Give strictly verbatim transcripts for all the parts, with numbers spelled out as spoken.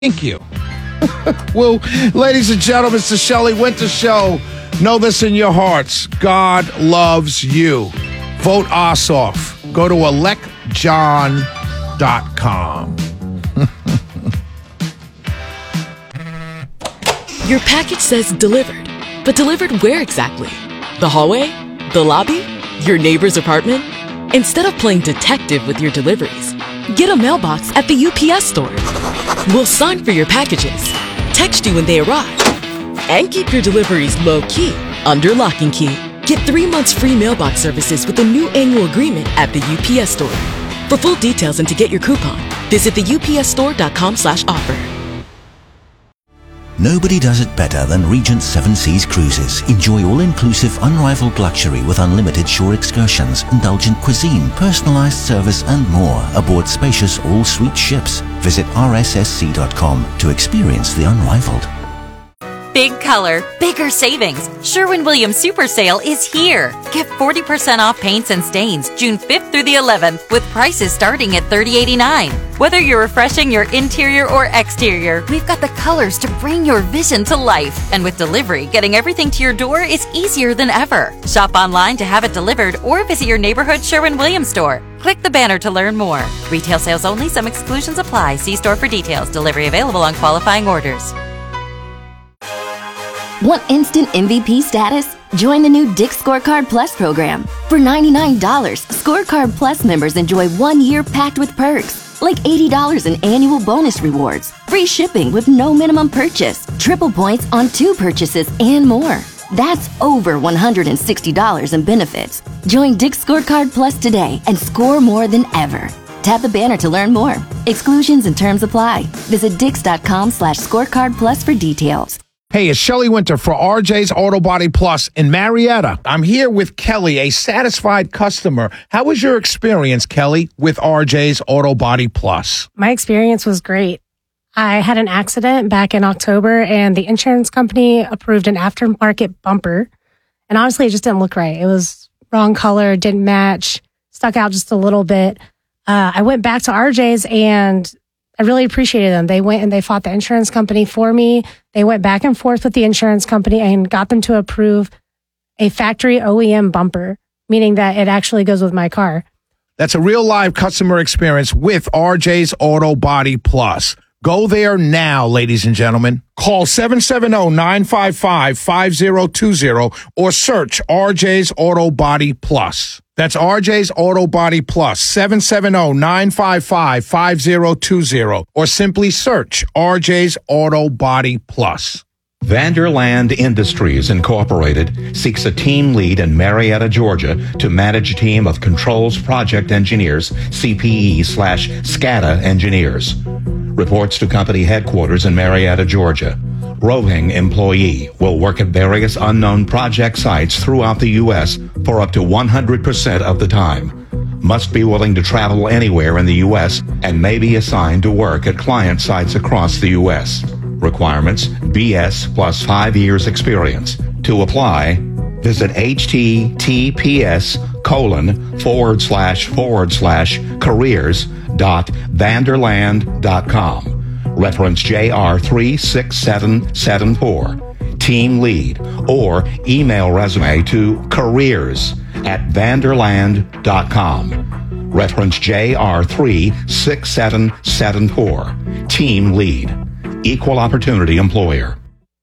Thank you. Well, ladies and gentlemen, it's the Shelley Winter Show. Know this in your hearts. God loves you. Vote Ossoff. Go to elect john dot com. Your package says delivered, but delivered where exactly? The hallway? The lobby? Your neighbor's apartment? Instead of playing detective with your deliveries, get a mailbox at the U P S store. We'll sign for your packages, text you when they arrive, and keep your deliveries low-key under lock and key. Get three months free mailbox services with a new annual agreement at the U P S store. For full details and to get your coupon, visit the U P S store dot com slash offer. Nobody does it better than Regent Seven Seas Cruises. Enjoy all-inclusive, unrivaled luxury with unlimited shore excursions, indulgent cuisine, personalized service, and more aboard spacious all-suite ships. Visit R S S C dot com to experience the unrivaled. Big color, bigger savings. Sherwin-Williams Super Sale is here. Get forty percent off paints and stains June fifth through the eleventh with prices starting at thirty eighty-nine. Whether you're refreshing your interior or exterior, we've got the colors to bring your vision to life. And with delivery, getting everything to your door is easier than ever. Shop online to have it delivered or visit your neighborhood Sherwin-Williams store. Click the banner to learn more. Retail sales only. Some exclusions apply. See store for details. Delivery available on qualifying orders. Want instant M V P status? Join the new Dick's Scorecard Plus program. For ninety-nine dollars, Scorecard Plus members enjoy one year packed with perks, like eighty dollars in annual bonus rewards, free shipping with no minimum purchase, triple points on two purchases, and more. That's over one hundred sixty dollars in benefits. Join Dick's Scorecard Plus today and score more than ever. Tap the banner to learn more. Exclusions and terms apply. Visit dix dot com slash scorecard plus for details. Hey, it's Shelley Winter for R J's Auto Body Plus in Marietta. I'm here with Kelly, a satisfied customer. How was your experience, Kelly, with R J's Auto Body Plus? My experience was great. I had an accident back in October, and the insurance company approved an aftermarket bumper. And honestly, it just didn't look right. It was wrong color, didn't match, stuck out just a little bit. Uh, I went back to R J's, and I really appreciated them. They went and they fought the insurance company for me. They went back and forth with the insurance company and got them to approve a factory O E M bumper, meaning that it actually goes with my car. That's a real live customer experience with R J's Auto Body Plus. Go there now, ladies and gentlemen. Call seven seven zero, nine five five, five zero two zero or search R J's Auto Body Plus. That's R J's Auto Body Plus, seven seven zero, nine five five, five zero two zero, or simply search R J's Auto Body Plus. Vanderland Industries Incorporated seeks a team lead in Marietta, Georgia to manage a team of controls project engineers, C P E slash SCADA engineers. Reports to company headquarters in Marietta, Georgia. Roving employee will work at various unknown project sites throughout the U S for up to one hundred percent of the time. Must be willing to travel anywhere in the U S and may be assigned to work at client sites across the U S. Requirements: B S plus five years experience. To apply, visit https colon forward slash forward slash careers dot vanderland dot com. Reference J R three six seven seven four. Team lead, or email resume to careers at vanderland dot com. Reference J R three six seven seven four. Team lead. Equal opportunity employer.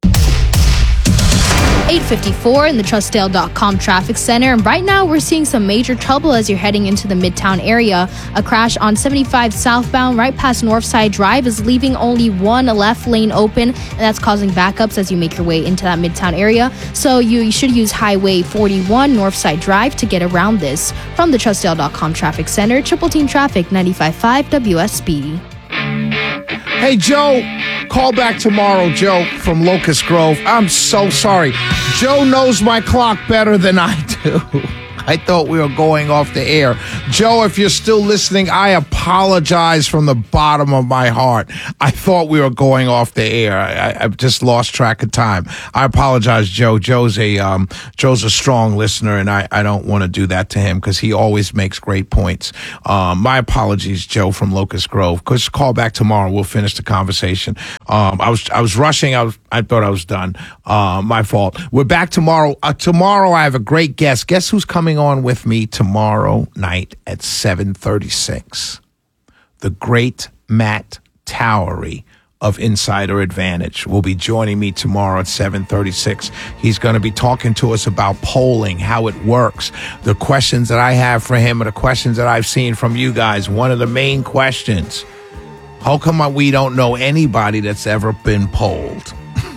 eight fifty-four in the Trustdale dot com traffic center, and right now we're seeing some major trouble as you're heading into the Midtown area. A crash on seventy-five southbound right past Northside Drive is leaving only one left lane open, and that's causing backups as you make your way into that Midtown area. So you, you should use Highway forty-one Northside Drive to get around this. From the Trustdale dot com traffic center, Triple Team Traffic, ninety-five point five W S B. Hey, Joe, call back tomorrow, Joe, from Locust Grove. I'm so sorry. Joe knows my clock better than I do. I thought we were going off the air. Joe, if you're still listening, I apologize from the bottom of my heart. I thought we were going off the air. I, I've just lost track of time. I apologize, Joe. Joe's a um, Joe's a strong listener, and I, I don't want to do that to him because he always makes great points. Um, my apologies, Joe from Locust Grove. Just call back tomorrow. We'll finish the conversation. Um, I was I was rushing. I was I thought I was done. Uh, my fault. We're back tomorrow. Uh, tomorrow I have a great guest. Guess who's coming on with me tomorrow night at seven thirty-six? The great Matt Towery of Insider Advantage will be joining me tomorrow at seven thirty-six. He's going to be talking to us about polling, how it works. The questions that I have for him are the questions that I've seen from you guys. One of the main questions: how come we don't know anybody that's ever been polled?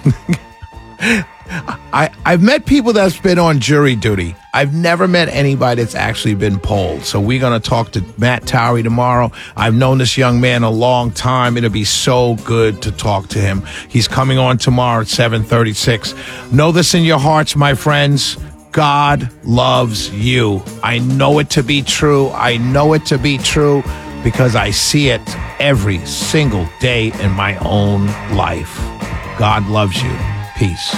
I, I've met people that's been on jury duty. I've never met anybody that's actually been polled. So we're going to talk to Matt Towery tomorrow. I've known this young man a long time. It'll be so good to talk to him. He's coming on tomorrow at seven thirty-six. Know this in your hearts, my friends. God loves you. I know it to be true. I know it to be true because I see it every single day in my own life. God loves you. Peace.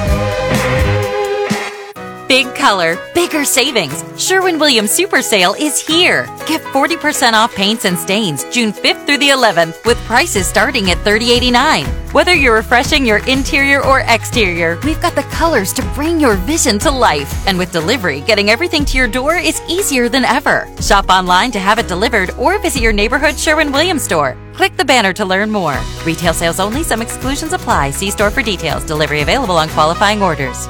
Big color, bigger savings. Sherwin-Williams Super Sale is here. Get forty percent off paints and stains June fifth through the eleventh with prices starting at thirty eighty-nine. Whether you're refreshing your interior or exterior, we've got the colors to bring your vision to life. And with delivery, getting everything to your door is easier than ever. Shop online to have it delivered or visit your neighborhood Sherwin-Williams store. Click the banner to learn more. Retail sales only. Some exclusions apply. See store for details. Delivery available on qualifying orders.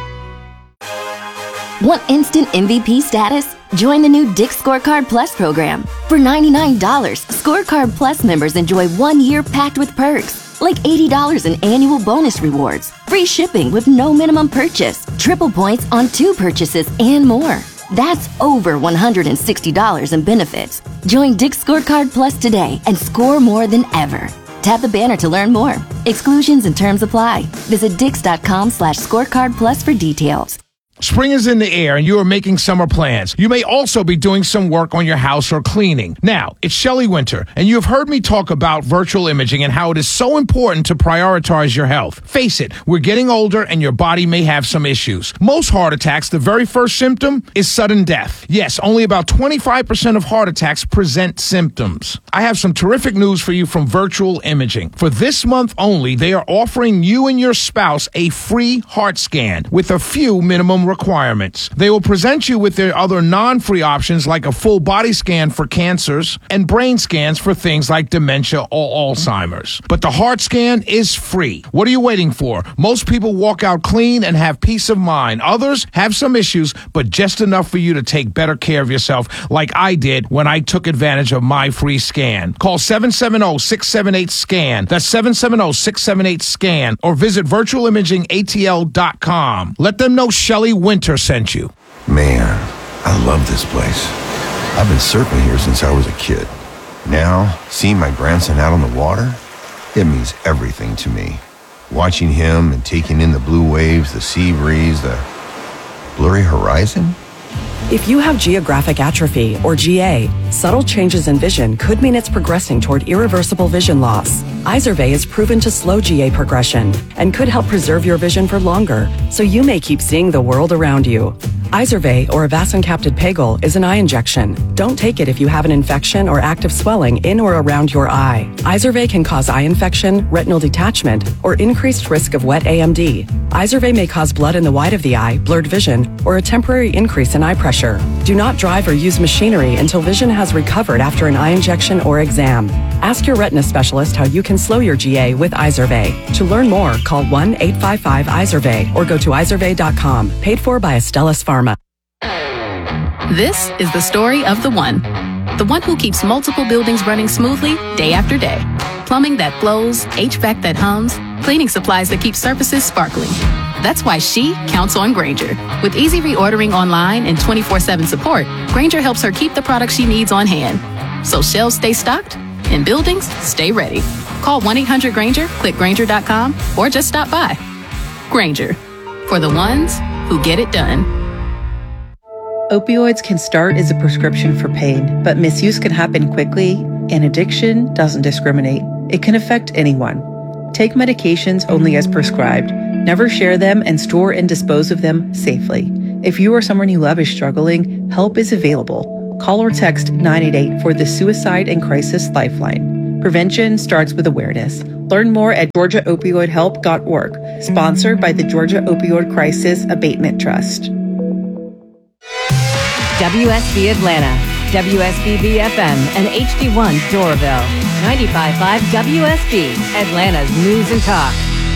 Want instant M V P status? Join the new Dick's Scorecard Plus program. For ninety-nine dollars, Scorecard Plus members enjoy one year packed with perks, like eighty dollars in annual bonus rewards, free shipping with no minimum purchase, triple points on two purchases, and more. That's over one hundred sixty dollars in benefits. Join Dick's Scorecard Plus today and score more than ever. Tap the banner to learn more. Exclusions and terms apply. Visit dix.com slash scorecard plus for details. Spring is in the air and you are making summer plans. You may also be doing some work on your house or cleaning. Now, it's Shelley Winter, and you have heard me talk about virtual imaging and how it is so important to prioritize your health. Face it, we're getting older and your body may have some issues. Most heart attacks, the very first symptom is sudden death. Yes, only about twenty-five percent of heart attacks present symptoms. I have some terrific news for you from Virtual Imaging. For this month only, they are offering you and your spouse a free heart scan with a few minimum requirements. They will present you with their other non-free options like a full body scan for cancers and brain scans for things like dementia or Alzheimer's. But the heart scan is free. What are you waiting for? Most people walk out clean and have peace of mind. Others have some issues, but just enough for you to take better care of yourself like I did when I took advantage of my free scan. Call seven seven zero, six seven eight, SCAN. That's seven seven zero, six seven eight, SCAN. Or visit virtual imaging A T L dot com. Let them know Shelley Winter sent you. Man, I love this place. I've been surfing here since I was a kid. Now, seeing my grandson out on the water, it means everything to me. Watching him and taking in the blue waves, the sea breeze, the blurry horizon. If you have geographic atrophy, or G A, subtle changes in vision could mean it's progressing toward irreversible vision loss. Izervay is proven to slow G A progression and could help preserve your vision for longer, so you may keep seeing the world around you. Izervay, or avacincaptad pegol, is an eye injection. Don't take it if you have an infection or active swelling in or around your eye. Izervay can cause eye infection, retinal detachment, or increased risk of wet A M D. Izervay may cause blood in the white of the eye, blurred vision, or a temporary increase in eye pressure. Do not drive or use machinery until vision has recovered after an eye injection or exam. Ask your retina specialist how you can slow your G A with Izervay. To learn more, call one eight five five Izervay or go to izervay dot com. Paid for by Astellas Pharma. This is the story of the one. The one who keeps multiple buildings running smoothly day after day. Plumbing that flows, H V A C that hums, cleaning supplies that keep surfaces sparkling. That's why she counts on Grainger. With easy reordering online and twenty-four seven support, Grainger helps her keep the products she needs on hand. So shelves stay stocked and buildings stay ready. Call one eight hundred Grainger, click Grainger dot com, or just stop by. Grainger, for the ones who get it done. Opioids can start as a prescription for pain, but misuse can happen quickly, and addiction doesn't discriminate. It can affect anyone. Take medications only as prescribed. Never share them and store and dispose of them safely. If you or someone you love is struggling, help is available. Call or text nine eight eight for the Suicide and Crisis Lifeline. Prevention starts with awareness. Learn more at georgia opioid help dot org. Sponsored by the Georgia Opioid Crisis Abatement Trust. W S B Atlanta, W S B B F M, and H D one Doraville. ninety-five point five W S B, Atlanta's news and talk.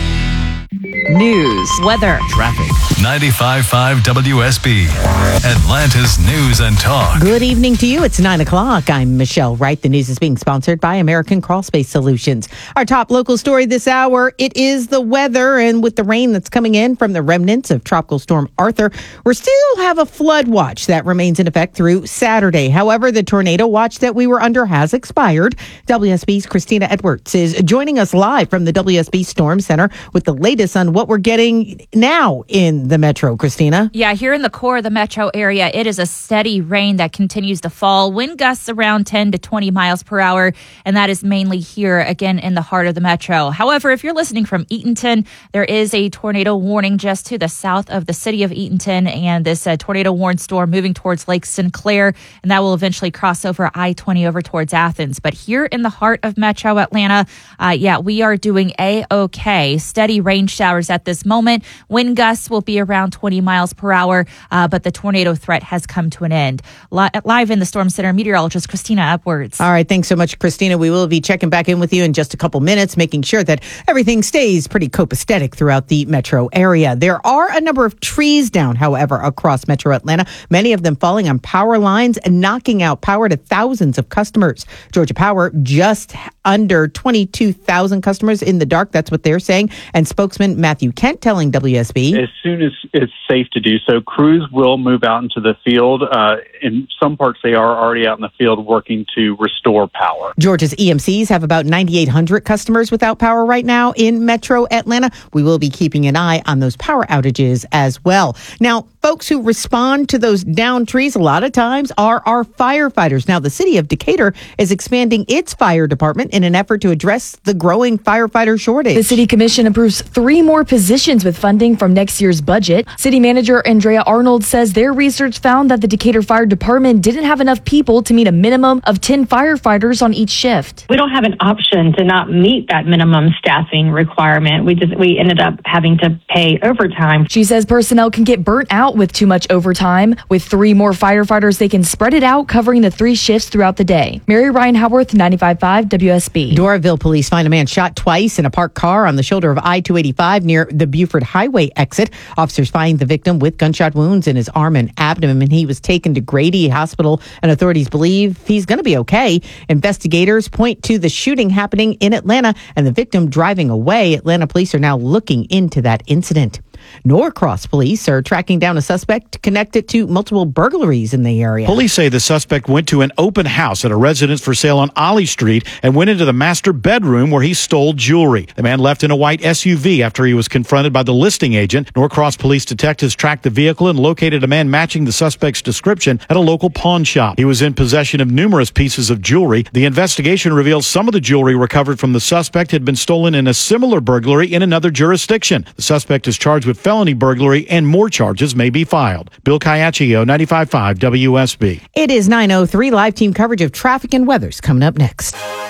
News, weather, traffic. ninety-five point five W S B, Atlanta's news and talk. Good evening to you. It's nine o'clock. I'm Michelle Wright. The news is being sponsored by American Crawl Space Solutions. Our top local story this hour, it is the weather. And with the rain that's coming in from the remnants of Tropical Storm Arthur, we still have a flood watch that remains in effect through Saturday. However, the tornado watch that we were under has expired. W S B's Christina Edwards is joining us live from the W S B Storm Center with the latest on what we're getting now in the metro. Christina? Yeah, here in the core of the metro area, it is a steady rain that continues to fall. Wind gusts around ten to twenty miles per hour, and that is mainly here, again, in the heart of the metro. However, if you're listening from Eatonton, there is a tornado warning just to the south of the city of Eatonton, and this uh, tornado warned storm moving towards Lake Sinclair, and that will eventually cross over I twenty over towards Athens. But here in the heart of metro Atlanta, uh, yeah, we are doing A-OK. Steady rain showers at this moment. Wind gusts will be around twenty miles per hour, uh, but the tornado threat has come to an end. Li- live in the Storm Center, meteorologist Christina Edwards. All right, thanks so much, Christina. We will be checking back in with you in just a couple minutes, making sure that everything stays pretty copacetic throughout the metro area. There are a number of trees down, however, across metro Atlanta, many of them falling on power lines and knocking out power to thousands of customers. Georgia Power just under twenty-two thousand customers in the dark. That's what they're saying. And spokesman Matthew Kent telling W S B, as soon as it's safe to do so, crews will move out into the field. Uh, in some parts, they are already out in the field working to restore power. Georgia's E M Cs have about ninety-eight hundred customers without power right now in metro Atlanta. We will be keeping an eye on those power outages as well. Now, folks who respond to those downed trees a lot of times are our firefighters. Now, the city of Decatur is expanding its fire department in an effort to address the growing firefighter shortage. The city commission approves three more positions with funding from next year's budget. City manager Andrea Arnold says their research found that the Decatur Fire Department didn't have enough people to meet a minimum of ten firefighters on each shift. We don't have an option to not meet that minimum staffing requirement. We just we ended up having to pay overtime. She says personnel can get burnt out with too much overtime. With three more firefighters, they can spread it out, covering the three shifts throughout the day. Mary Ryan Howarth, ninety-five point five W S B. Doraville police find a man shot twice in a parked car on the shoulder of I two eighty-five near the Buford Highway exit. Officers find the victim with gunshot wounds in his arm and abdomen, and he was taken to Grady Hospital, and authorities believe he's going to be okay. Investigators point to the shooting happening in Atlanta and the victim driving away. Atlanta police are now looking into that incident. Norcross police are tracking down a suspect connected to multiple burglaries in the area. Police say the suspect went to an open house at a residence for sale on Ollie Street and went into the master bedroom where he stole jewelry. The man left in a white S U V after he was confronted by the listing agent. Norcross police detectives tracked the vehicle and located a man matching the suspect's description at a local pawn shop. He was in possession of numerous pieces of jewelry. The investigation reveals some of the jewelry recovered from the suspect had been stolen in a similar burglary in another jurisdiction. The suspect is charged with felony burglary, and more charges may be filed. Bill Caiaccio, ninety-five point five W S B. It is nine oh three. Live team coverage of traffic and weather's coming up next.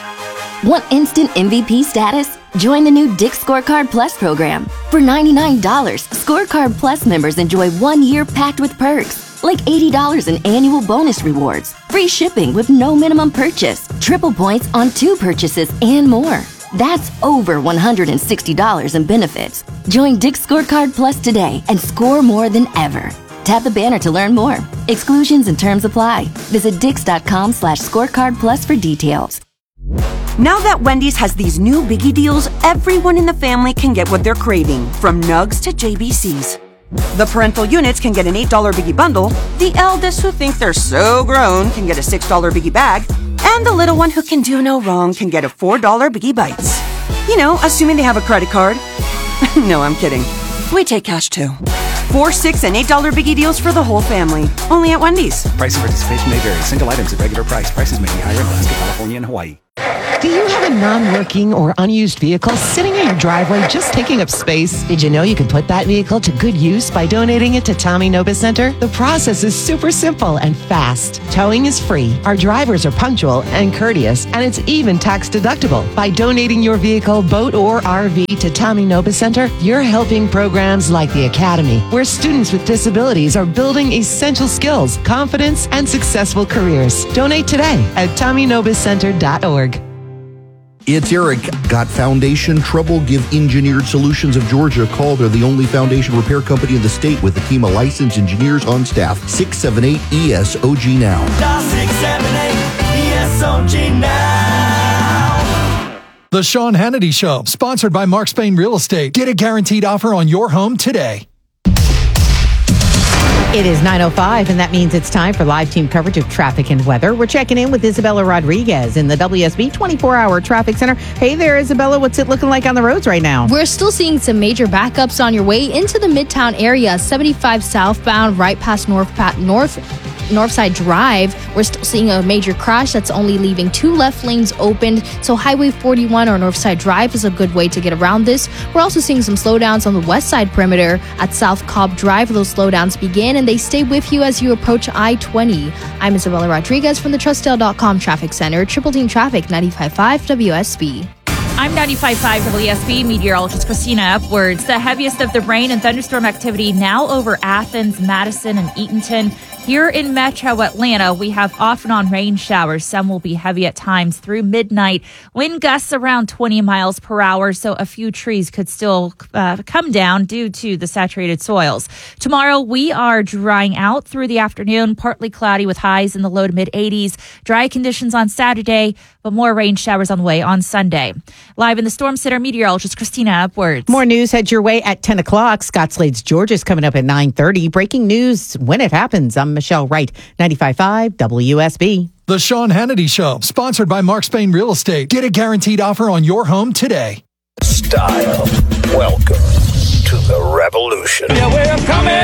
Want instant M V P status? Join the new Dick's Scorecard Plus program. For ninety-nine dollars, Scorecard Plus members enjoy one year packed with perks, like eighty dollars in annual bonus rewards, free shipping with no minimum purchase, triple points on two purchases, and more. That's over one hundred sixty dollars in benefits. Join Dick's Scorecard Plus today and score more than ever. Tap the banner to learn more. Exclusions and terms apply. Visit dix.com slash scorecard plus for details. Now that Wendy's has these new biggie deals, everyone in the family can get what they're craving, from nugs to J B Cs. The parental units can get an eight dollar biggie bundle, the eldest who think they're so grown can get a six dollar biggie bag, and the little one who can do no wrong can get a four dollar biggie bites. You know, assuming they have a credit card. No, I'm kidding. We take cash too. Four, six, and eight dollar biggie deals for the whole family. Only at Wendy's. Price and participation may vary. Single items at regular price. Prices may be higher in Alaska, California, and Hawaii. Do you have a non-working or unused vehicle sitting in your driveway just taking up space? Did you know you can put that vehicle to good use by donating it to Tommy Nobis Center? The process is super simple and fast. Towing is free. Our drivers are punctual and courteous, and it's even tax deductible. By donating your vehicle, boat, or R V to Tommy Nobis Center, you're helping programs like the Academy, where students with disabilities are building essential skills, confidence, and successful careers. Donate today at tommy nobis center dot org. It's Eric. Got foundation trouble? Give Engineered Solutions of Georgia a call. They're the only foundation repair company in the state with a team of licensed engineers on staff. six seven eight E S O G now. six seven eight E S O G now. The Sean Hannity Show, sponsored by Mark Spain Real Estate. Get a guaranteed offer on your home today. It is nine oh five, and that means it's time for live team coverage of traffic and weather. We're checking in with Isabella Rodriguez in the W S B twenty-four hour Traffic Center. Hey there, Isabella. What's it looking like on the roads right now? We're still seeing some major backups on your way into the Midtown area. seventy-five southbound, right past North Pat North. Northside Drive, we're still seeing a major crash that's only leaving two left lanes opened. So Highway forty-one or Northside Drive is a good way to get around this. We're also seeing some slowdowns on the west side perimeter at South Cobb Drive. Those slowdowns begin and they stay with you as you approach I twenty. I'm Isabella Rodriguez from the Trustdale dot com Traffic Center. Triple Team Traffic, ninety-five point five W S B. I'm ninety-five point five W S B meteorologist Christina Upwards. The heaviest of the rain and thunderstorm activity now over Athens, Madison, and Eatonton. Here in Metro Atlanta, we have off and on rain showers. Some will be heavy at times through midnight. Wind gusts around twenty miles per hour, so a few trees could still uh, come down due to the saturated soils. Tomorrow, we are drying out through the afternoon, partly cloudy with highs in the low to mid eighties. Dry conditions on Saturday, but more rain showers on the way on Sunday. Live in the Storm Center, meteorologist Christina Upwards. More news head your way at ten o'clock. Scott Slade's Georgia's coming up at nine thirty. Breaking news when it happens. I'm Michelle Wright, ninety-five point five W S B. The Sean Hannity Show, sponsored by Mark Spain Real Estate. Get a guaranteed offer on your home today. Style. Welcome to the revolution. Yeah, we're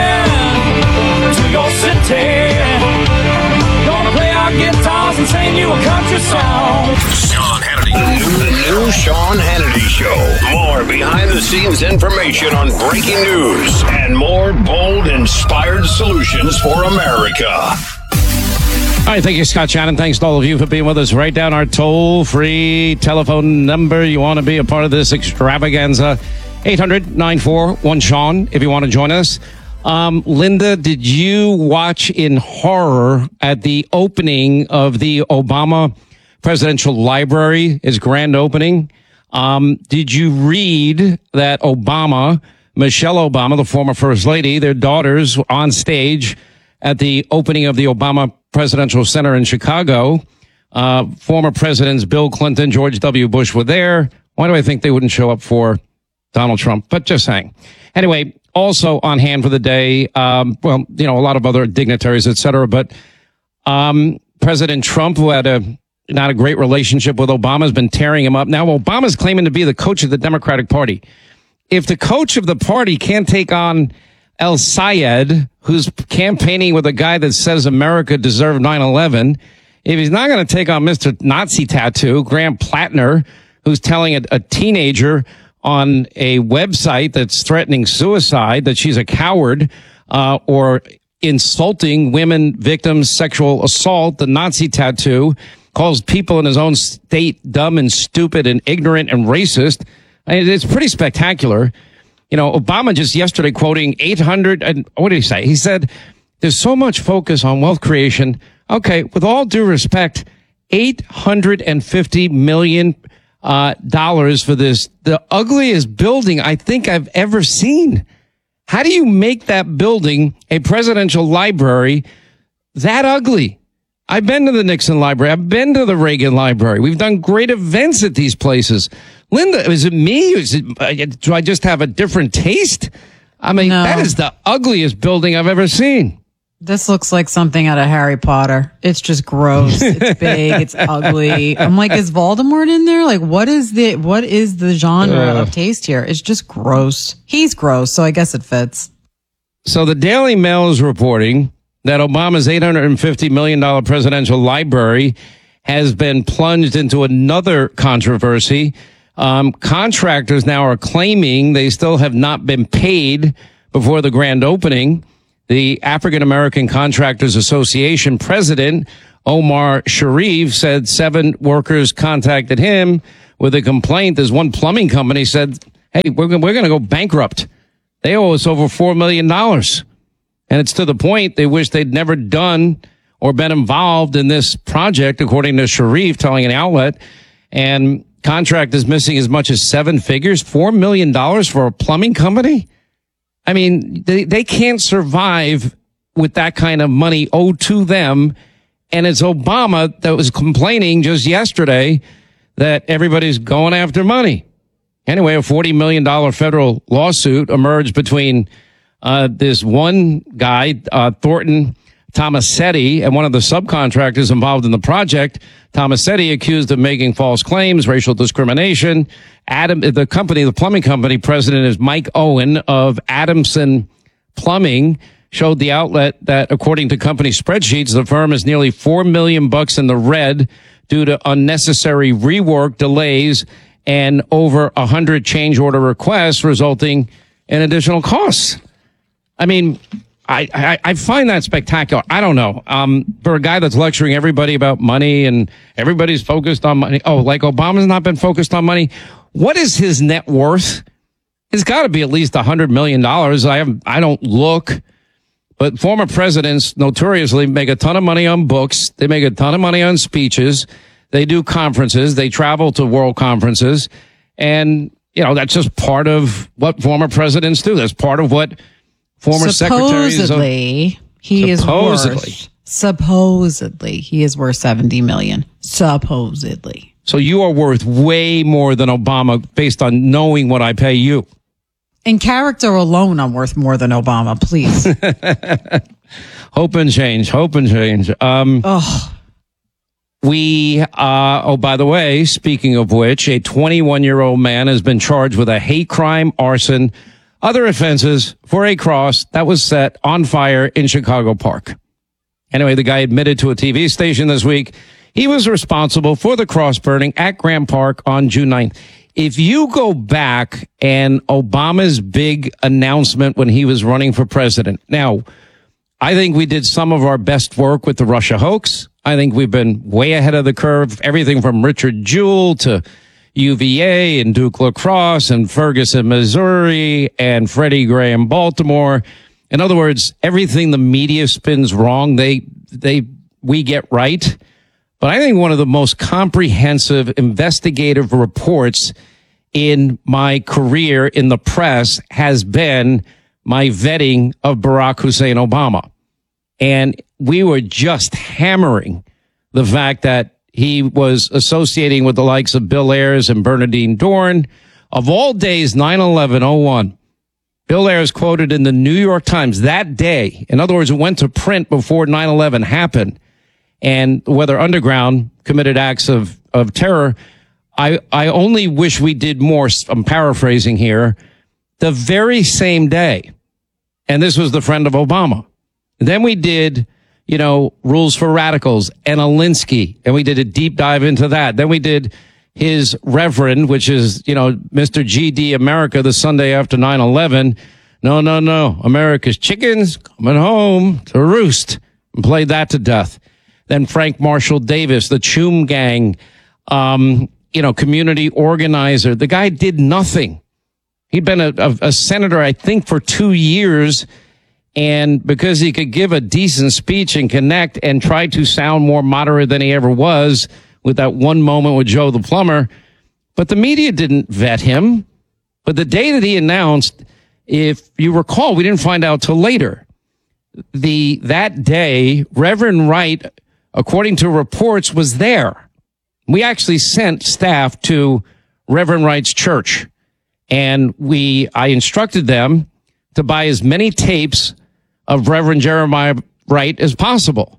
coming to your city. Gonna play our guitars and sing you a country song. Sean Hannity. The new Sean Hannity Show. More behind-the-scenes information on breaking news and more bold, inspired solutions for America. All right, thank you, Scott Shannon. Thanks to all of you for being with us. Write down our toll-free telephone number. You want to be a part of this extravaganza. eight hundred nine four one Sean, if you want to join us. Um, Linda, did you watch in horror at the opening of the Obama Presidential Library, his grand opening? Um, did you read that Obama, Michelle Obama, the former First Lady, their daughters on stage at the opening of the Obama Presidential Center in Chicago? Uh, former presidents Bill Clinton, George W. Bush were there. Why do I think they wouldn't show up for Donald Trump? But just saying. Anyway, also on hand for the day, um, well, you know, a lot of other dignitaries, et cetera. But um, President Trump, who had a not a great relationship with Obama, has been tearing him up. Now, Obama's claiming to be the coach of the Democratic Party. If the coach of the party can't take on El Sayed, who's campaigning with a guy that says America deserved nine eleven, if he's not going to take on Mister Nazi Tattoo, Graham Plattner, who's telling a, a teenager on a website that's threatening suicide that she's a coward, uh, or insulting women victims, sexual assault, the Nazi Tattoo, calls people in his own state dumb and stupid and ignorant and racist. I mean, it's pretty spectacular. You know, Obama just yesterday quoting eight hundred, and what did he say? He said, there's so much focus on wealth creation. Okay, with all due respect, eight hundred fifty million uh, dollars for this, the ugliest building I think I've ever seen. How do you make that building, a presidential library, that ugly? I've been to the Nixon Library. I've been to the Reagan Library. We've done great events at these places. Linda, is it me? Is it, uh, do I just have a different taste? I mean, No. that is the ugliest building I've ever seen. This looks like something out of Harry Potter. It's just gross. It's big. It's ugly. I'm like, is Voldemort in there? Like, what is the what is the genre Uh. of taste here? It's just gross. He's gross, so I guess it fits. So the Daily Mail is reporting that Obama's eight hundred fifty million dollars presidential library has been plunged into another controversy. Um, contractors now are claiming they still have not been paid before the grand opening. The African American Contractors Association president, Omar Sharif, said seven workers contacted him with a complaint. There's one plumbing company said, hey, we're, we're going to go bankrupt. They owe us over four million dollars. And it's to the point they wish they'd never done or been involved in this project, according to Sharif, telling an outlet. And contract is missing as much as seven figures, four million dollars for a plumbing company. I mean, they, they can't survive with that kind of money owed to them. And it's Obama that was complaining just yesterday that everybody's going after money. Anyway, a forty million dollars federal lawsuit emerged between uh, this one guy, uh, Thornton Tomasetti, and one of the subcontractors involved in the project. Tomasetti accused of making false claims, racial discrimination. Adam, the company, the plumbing company president is Mike Owen of Adamson Plumbing, showed the outlet that according to company spreadsheets, the firm is nearly four million bucks in the red due to unnecessary rework, delays, and over a hundred change order requests, resulting in additional costs. I mean, I, I, I find that spectacular. I don't know. Um, for a guy that's lecturing everybody about money and everybody's focused on money. Oh, like Obama's not been focused on money. What is his net worth? It's got to be at least a hundred million dollars. I have, I don't look, but former presidents notoriously make a ton of money on books. They make a ton of money on speeches. They do conferences. They travel to world conferences. And, you know, that's just part of what former presidents do. That's part of what former secretaries of, supposedly he is worth supposedly he is worth seventy million. Supposedly. So you are worth way more than Obama based on knowing what I pay you. In character alone, I'm worth more than Obama, please. Hope and change. Hope and change. Um, oh. We, uh, oh, by the way, speaking of which, a twenty-one-year-old man has been charged with a hate crime, arson, other offenses for a cross that was set on fire in Chicago Park. Anyway, the guy admitted to a T V station this week he was responsible for the cross burning at Grant Park on June ninth. If you go back and Obama's big announcement when he was running for president, now, I think we did some of our best work with the Russia hoax. I think we've been way ahead of the curve. Everything from Richard Jewell to U V A and Duke Lacrosse and Ferguson, Missouri and Freddie Gray in Baltimore. In other words, everything the media spins wrong, they, they, we get right. But I think one of the most comprehensive investigative reports in my career in the press has been my vetting of Barack Hussein Obama. And we were just hammering the fact that he was associating with the likes of Bill Ayers and Bernardine Dohrn. Of all days, nine eleven oh one, Bill Ayers quoted in the New York Times that day. In other words, it went to print before nine eleven happened. And whether Underground committed acts of, of terror, I, I only wish we did more. I'm paraphrasing here. The very same day. And this was the friend of Obama. Then we did, you know, Rules for Radicals and Alinsky, and we did a deep dive into that. Then we did his Reverend, which is, you know, Mister G D America, the Sunday after nine eleven. No, no, no. America's chickens coming home to roost, and played that to death. Then Frank Marshall Davis, the Choom Gang, um, you know, community organizer. The guy did nothing. He'd been a, a, a senator, I think, for two years. And because he could give a decent speech and connect and try to sound more moderate than he ever was with that one moment with Joe the plumber. But the media didn't vet him. But the day that he announced, if you recall, we didn't find out till later. The, that day, Reverend Wright, according to reports, was there. We actually sent staff to Reverend Wright's church. And we, I instructed them to buy as many tapes of Reverend Jeremiah Wright as possible.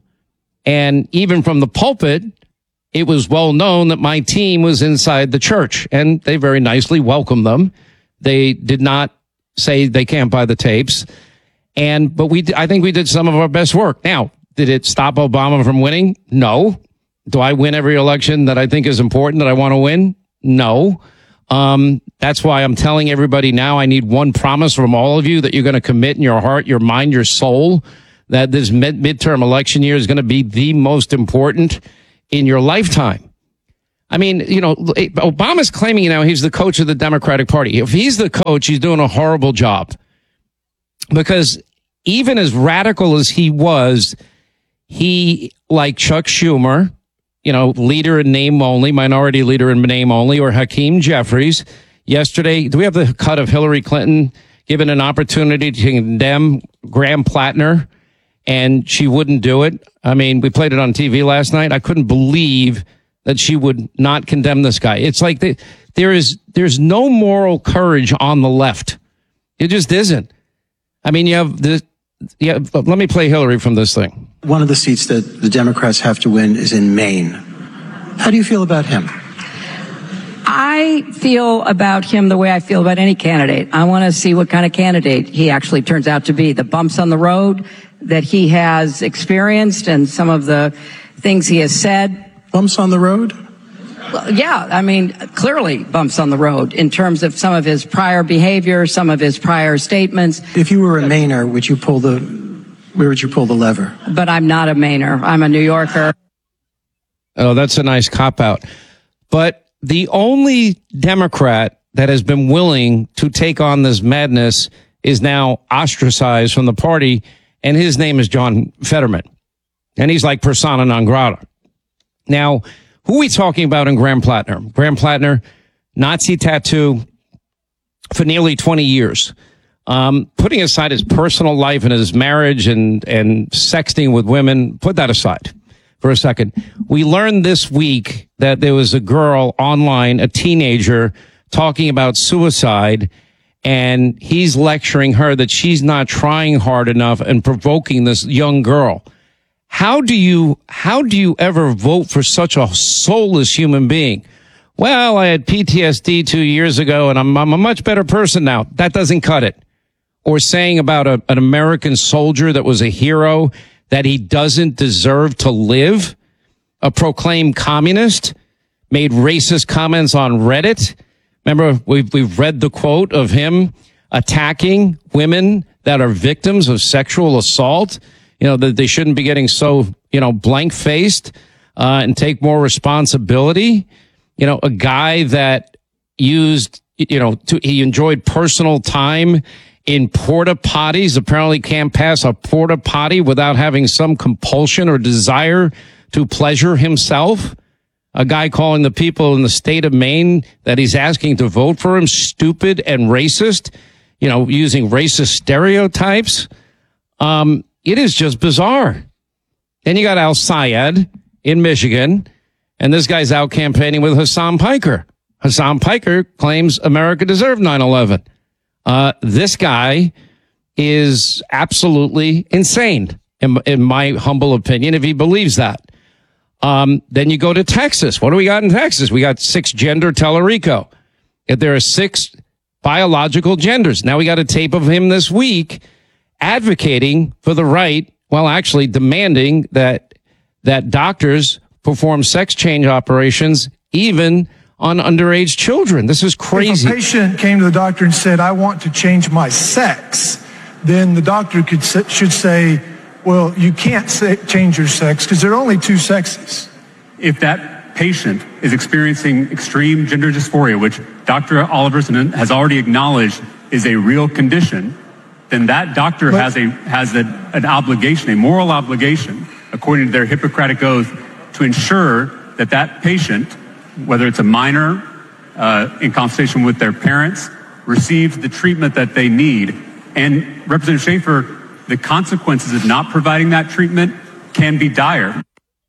And even from the pulpit, it was well known that my team was inside the church, and they very nicely welcomed them. They did not say they can't buy the tapes. And, but we, I think we did some of our best work. Now, did it stop Obama from winning? No. Do I win every election that I think is important that I want to win? No. Um, that's why I'm telling everybody now I need one promise from all of you that you're going to commit in your heart, your mind, your soul, that this mid- midterm election year is going to be the most important in your lifetime. I mean, you know, Obama's claiming now he's the coach of the Democratic Party. If he's the coach, he's doing a horrible job. Because even as radical as he was, he, like Chuck Schumer, you know, leader in name only, minority leader in name only, or Hakeem Jeffries, yesterday, do we have the cut of Hillary Clinton given an opportunity to condemn Graham Plattner, and she wouldn't do it? I mean, we played it on T V last night. I couldn't believe that she would not condemn this guy. It's like they, there is, there's no moral courage on the left. It just isn't. I mean, you have the, yeah, let me play Hillary from this thing. One of the seats that the Democrats have to win is in Maine. How do you feel about him? I feel about him the way I feel about any candidate. I want to see what kind of candidate he actually turns out to be. The bumps on the road that he has experienced and some of the things he has said. Bumps on the road? Well, yeah, I mean, clearly bumps on the road in terms of some of his prior behavior, some of his prior statements. If you were a Mainer, would you pull the, where would you pull the lever? But I'm not a Mainer. I'm a New Yorker. Oh, that's a nice cop-out. But the only Democrat that has been willing to take on this madness is now ostracized from the party, and his name is John Fetterman. And he's like persona non grata. Now, who are we talking about in Graham Plattner? Graham Plattner, Nazi tattoo for nearly twenty years. Um, putting aside his personal life and his marriage and, and sexting with women, put that aside for a second. We learned this week that there was a girl online, a teenager, talking about suicide, and he's lecturing her that she's not trying hard enough and provoking this young girl. How do you, how do you ever vote for such a soulless human being? Well, I had P T S D two years ago and I'm, I'm a much better person now. That doesn't cut it. Or saying about a, an American soldier that was a hero that he doesn't deserve to live. A proclaimed communist made racist comments on Reddit. Remember, we've, we've read the quote of him attacking women that are victims of sexual assault. You know, that they shouldn't be getting so, you know, blank-faced uh, and take more responsibility. You know, a guy that used, you know, to, he enjoyed personal time in porta potties, apparently can't pass a porta potty without having some compulsion or desire to pleasure himself. A guy calling the people in the state of Maine that he's asking to vote for him stupid and racist, you know, using racist stereotypes. Um, It is just bizarre. Then you got Al Sayed in Michigan, and this guy's out campaigning with Hassan Piker. Hassan Piker claims America deserved nine eleven. Uh, this guy is absolutely insane, in, in my humble opinion, if he believes that. Um, then you go to Texas. What do we got in Texas? We got six gender Tellerico. If there are six biological genders. Now we got a tape of him this week advocating for the right, well, actually demanding that that doctors perform sex change operations even on underage children. This is crazy. If a patient came to the doctor and said, I want to change my sex, then the doctor could should say, well, you can't say, change your sex because there are only two sexes. If that patient is experiencing extreme gender dysphoria, which Doctor Oliverson has already acknowledged is a real condition, then that doctor but, has a has a, an obligation, a moral obligation, according to their Hippocratic oath, to ensure that that patient, whether it's a minor uh, in consultation with their parents, receives the treatment that they need. And Representative Schaefer, the consequences of not providing that treatment can be dire.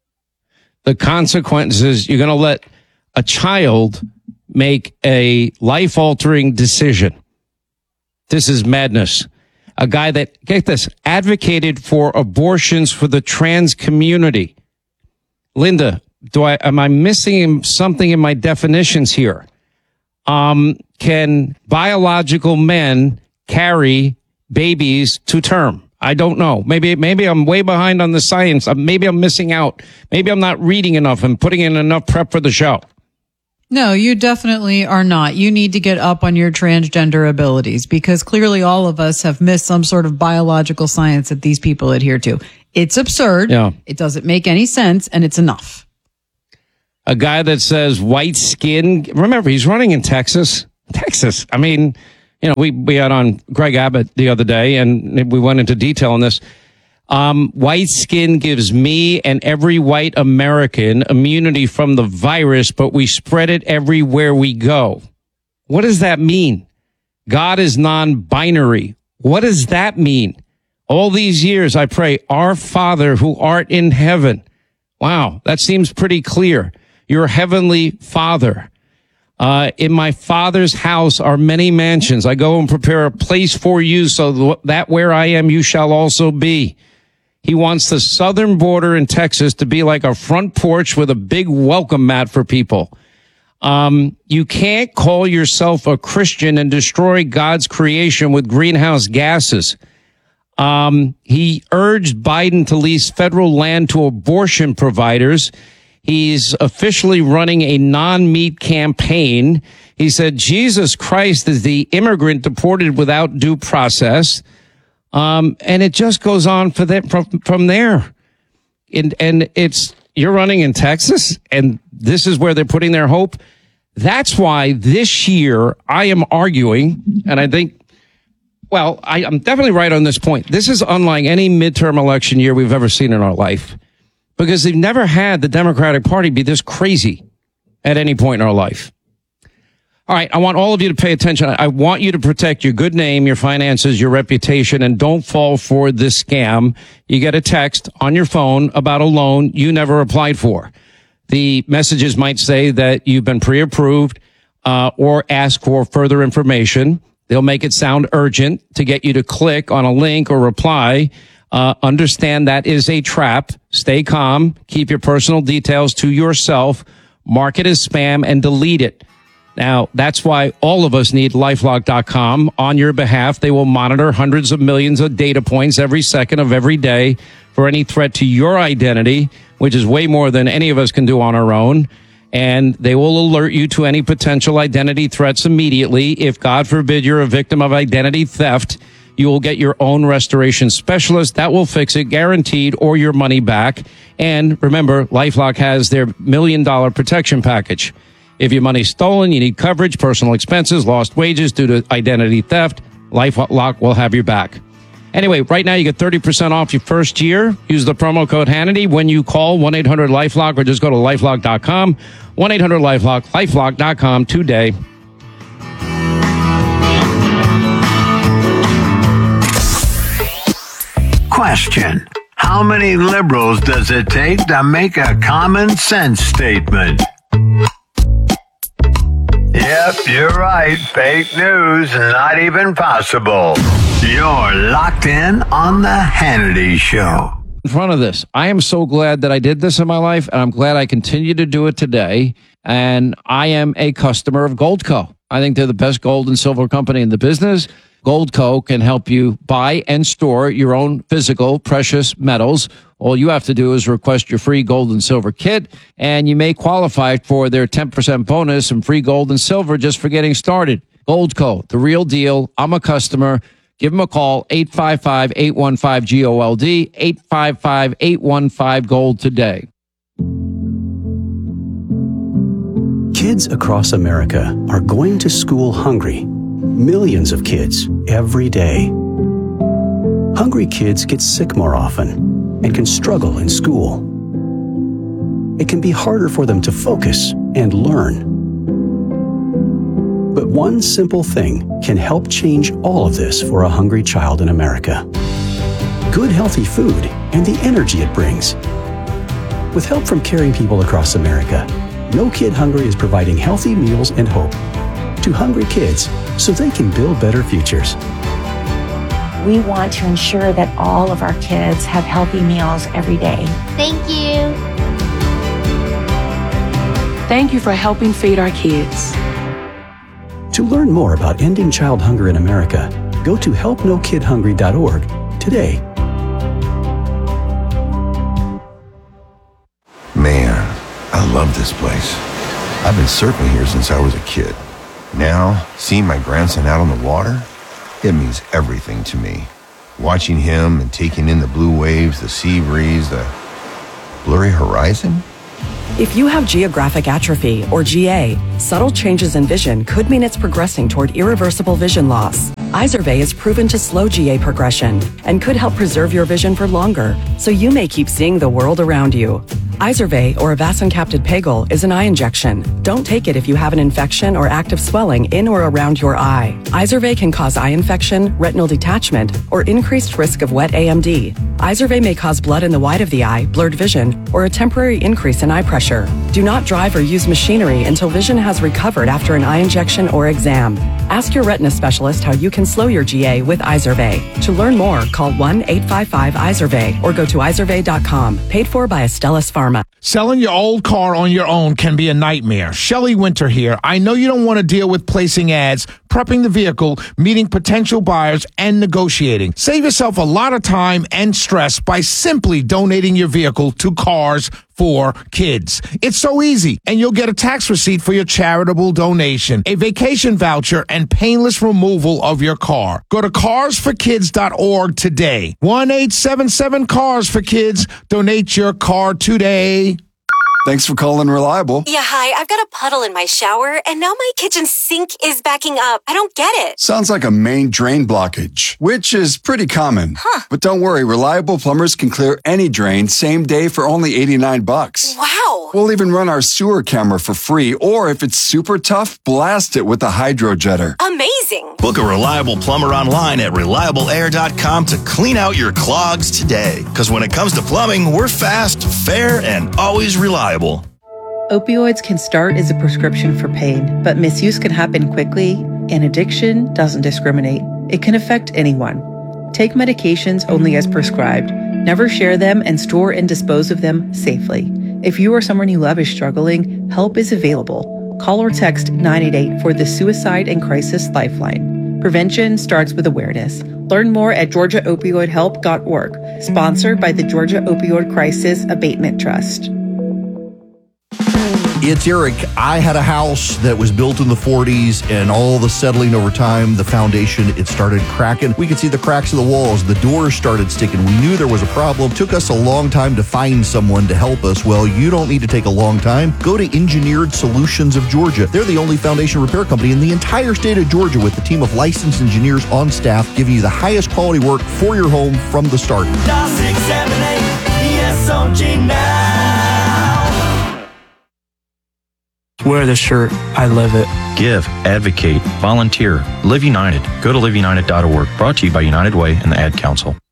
The consequences, you're going to let a child make a life-altering decision. This is madness. A guy that, get this, advocated for abortions for the trans community. Linda, do I, am I missing something in my definitions here? Um, can biological men carry babies to term. I don't know. Maybe, maybe I'm way behind on the science. Maybe I'm missing out. Maybe I'm not reading enough and putting in enough prep for the show. No, you definitely are not. You need to get up on your transgender abilities because clearly all of us have missed some sort of biological science that these people adhere to. It's absurd. Yeah. It doesn't make any sense, and it's enough. A guy that says white skin. Remember, he's running in Texas. Texas. I mean, you know, we, we had on Greg Abbott the other day, and we went into detail on this. Um, white skin gives me and every white American immunity from the virus, but we spread it everywhere we go. What does that mean? God is non-binary. What does that mean? All these years I pray, our Father who art in heaven. Wow, that seems pretty clear. Your heavenly Father. Uh, in my Father's house are many mansions. I go and prepare a place for you so that where I am, you shall also be. He wants the southern border in Texas to be like a front porch with a big welcome mat for people. Um, you can't call yourself a Christian and destroy God's creation with greenhouse gases. Um, he urged Biden to lease federal land to abortion providers. He's officially running a non-meat campaign. He said Jesus Christ is the immigrant deported without due process. Um, and it just goes on for that from, from there. And, and it's, you're running in Texas, and this is where they're putting their hope. That's why this year I am arguing, and I think, well, I, I'm definitely right on this point. This is unlike any midterm election year we've ever seen in our life, because they've never had the Democratic Party be this crazy at any point in our life. All right, I want all of you to pay attention. I want you to protect your good name, your finances, your reputation, and don't fall for this scam. You get a text on your phone about a loan you never applied for. The messages might say that you've been pre-approved uh, or ask for further information. They'll make it sound urgent to get you to click on a link or reply. Uh, understand that is a trap. Stay calm. Keep your personal details to yourself. Mark it as spam and delete it. Now, that's why all of us need LifeLock dot com on your behalf. They will monitor hundreds of millions of data points every second of every day for any threat to your identity, which is way more than any of us can do on our own. And they will alert you to any potential identity threats immediately. If, God forbid, you're a victim of identity theft, you will get your own restoration specialist. That will fix it, guaranteed, or your money back. And remember, LifeLock has their million dollar protection package. If your money's stolen, you need coverage, personal expenses, lost wages due to identity theft, LifeLock will have your back. Anyway, right now you get thirty percent off your first year. Use the promo code Hannity when you call one eight hundred LifeLock or just go to LifeLock dot com. one eight hundred LifeLock, LifeLock dot com today. Question: how many liberals does it take to make a common sense statement? Yep, you're right. Fake news, not even possible. You're locked in on the Hannity Show. In front of this, I am so glad that I did this in my life, and I'm glad I continue to do it today. And I am a customer of Goldco. I think they're the best gold and silver company in the business. Goldco can help you buy and store your own physical precious metals. All you have to do is request your free gold and silver kit, and you may qualify for their ten percent bonus and free gold and silver just for getting started. Goldco, the real deal. I'm a customer. Give them a call, eight five five, eight one five, G O L D, eight five five, eight one five, GOLD today. Kids across America are going to school hungry. Millions of kids every day. Hungry kids get sick more often and can struggle in school. It can be harder for them to focus and learn. But one simple thing can help change all of this for a hungry child in America. Good healthy food and the energy it brings. With help from caring people across America, No Kid Hungry is providing healthy meals and hope to hungry kids so they can build better futures. We want to ensure that all of our kids have healthy meals every day. Thank you. Thank you for helping feed our kids. To learn more about ending child hunger in America, Go to help no kid hungry dot org today. Man, I love this place. I've been surfing here since I was a kid. Now, seeing my grandson out on the water, it means everything to me. Watching him and taking in the blue waves, the sea breeze, the blurry horizon. If you have geographic atrophy, or G A, subtle changes in vision could mean it's progressing toward irreversible vision loss. Izervay is proven to slow G A progression and could help preserve your vision for longer, so you may keep seeing the world around you. Izervay, or avacincaptad pegol, is an eye injection. Don't take it if you have an infection or active swelling in or around your eye. Izervay can cause eye infection, retinal detachment, or increased risk of wet A M D. Izervay may cause blood in the white of the eye, blurred vision, or a temporary increase in eye pressure. Do not drive or use machinery until vision has recovered after an eye injection or exam. Ask your retina specialist how you can slow your G A with Izervay. To learn more, call one eight five five Izervay or go to izervay dot com. Paid for by Astellas Pharma. Selling your old car on your own can be a nightmare. Shelley Winter here. I know you don't want to deal with placing ads, prepping the vehicle, meeting potential buyers, and negotiating. Save yourself a lot of time and stress by simply donating your vehicle to Cars for Kids. It's so easy, and you'll get a tax receipt for your charitable donation, a vacation voucher, and painless removal of your car. Go to cars for kids dot org today. one eight seven seven cars for kids. Donate your car today. Thanks for calling Reliable. Yeah, hi. I've got a puddle in my shower, and now my kitchen sink is backing up. I don't get it. Sounds like a main drain blockage, which is pretty common. Huh. But don't worry, Reliable plumbers can clear any drain same day for only eighty-nine bucks. Wow. We'll even run our sewer camera for free, or if it's super tough, blast it with a hydro jetter. Amazing. Book a Reliable plumber online at reliable air dot com to clean out your clogs today. Because when it comes to plumbing, we're fast, fair, and always reliable. Opioids can start as a prescription for pain, but misuse can happen quickly, and addiction doesn't discriminate. It can affect anyone. Take medications only as prescribed. Never share them and store and dispose of them safely. If you or someone you love is struggling, help is available. Call or text nine eight eight for the Suicide and Crisis Lifeline. Prevention starts with awareness. Learn more at georgia opioid help dot org, sponsored by the Georgia Opioid Crisis Abatement Trust. It's Eric. I had a house that was built in the forties, and all the settling over time, the foundation, it started cracking. We could see the cracks of the walls. The doors started sticking. We knew there was a problem. Took us a long time to find someone to help us. Well, you don't need to take a long time. Go to Engineered Solutions of Georgia. They're the only foundation repair company in the entire state of Georgia with a team of licensed engineers on staff giving you the highest quality work for your home from the start. Dial six seven eight E S O G now. Wear the shirt. I live it. Give, advocate, volunteer. Live United. Go to live united dot org. Brought to you by United Way and the Ad Council.